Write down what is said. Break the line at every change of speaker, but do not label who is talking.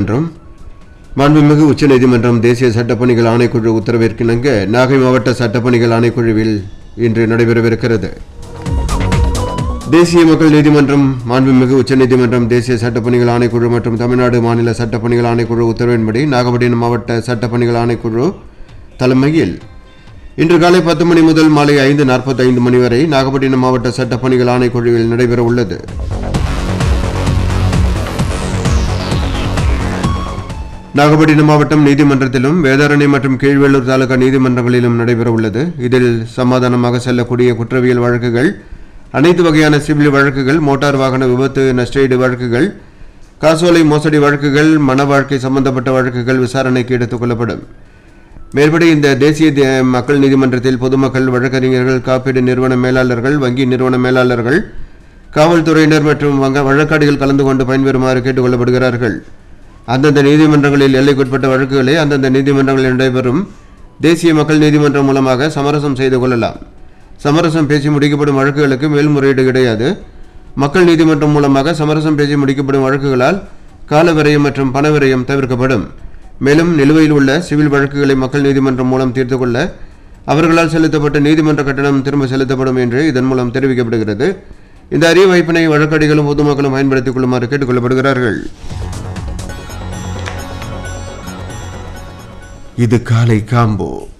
நீதிமன்றம் மாண்புமிகு உச்சநீதிமன்றம் தேசிய சட்டப்பணிகள் ஆணைக்குழு உத்தரவிற்கிணங்க நாகை மாவட்ட சட்டப்பணிகள் ஆணைக்குழுவில் இன்று நடைபெறவிருக்கிறது. தேசிய மக்கள் நீதிமன்றம் மாண்புமிகு உச்சநீதிமன்றம் தேசிய சட்டப்பணிகள் ஆணைக்குழு மற்றும் தமிழ்நாடு மாநில சட்டப்பணிகள் ஆணைக்குழு உத்தரவின்படி நாகப்பட்டினம் மாவட்ட சட்டப்பணிகள் ஆணைக்குழு தலைமையில் இன்று காலை 10 மணி முதல் மாலை 5:45 மணி வரை நாகப்பட்டினம் மாவட்ட சட்டப்பணிகள் ஆணைக்குழுவில் நடைபெற உள்ளது. நாகப்பட்டினம் மாவட்டம் நீதிமன்றத்திலும் வேதாரண்யம் மற்றும் கீழ்வேளூர் தாலுகா நீதிமன்றங்களிலும் நடைபெற உள்ளது. இதில் சமாதானமாக செல்லக்கூடிய குற்றவியல் வழக்குகள், அனைத்து வகையான சிவில் வழக்குகள், மோட்டார் வாகன விபத்து நஷ்டஈடு வழக்குகள், காசோலை மோசடி வழக்குகள், மன வாழ்க்கை சம்பந்தப்பட்ட வழக்குகள் விசாரணைக்கு எடுத்துக் கொள்ளப்படும். மேற்படி இந்த தேசிய மக்கள் நீதிமன்றத்தில் பொதுமக்கள், வழக்கறிஞர்கள், காப்பீடு நிறுவன மேலாளர்கள், வங்கி நிறுவன மேலாளர்கள், காவல்துறையினர் மற்றும் வழக்காடிகள் கலந்து கொண்டு பயன்பெறுமாறு கேட்டுக் கொள்ளப்படுகிறார்கள். அந்தந்த நீதிமன்றங்களில் எல்லைக்குட்பட்ட வழக்குகளை அந்தந்த நீதிமன்றங்களில் நடைபெறும் தேசிய மக்கள் நீதிமன்றம் மூலமாக சமரசம் செய்து கொள்ளலாம். சமரசம் பேசி முடிக்கப்படும் வழக்குகளுக்கு மேல்முறையீடு கிடையாது. மக்கள் நீதிமன்றம் மூலமாக சமரசம் பேசி முடிக்கப்படும் வழக்குகளால் கால விரயம் மற்றும் பண விரயம் தவிர்க்கப்படும். மேலும் நிலுவையில் உள்ள சிவில் வழக்குகளை மக்கள் நீதிமன்றம் மூலம் தீர்த்து கொள்ள அவர்களால் செலுத்தப்பட்ட நீதிமன்ற கட்டணம் திரும்ப செலுத்தப்படும் என்று இதன் மூலம் தெரிவிக்கப்படுகிறது. இந்த அரிய வாய்ப்பினை வழக்காடிகளும் பொதுமக்களும் பயன்படுத்திக் கொள்ளுமாறு கேட்டுக் கொள்ளப்படுகிறார்கள். இது காலை காம்போ.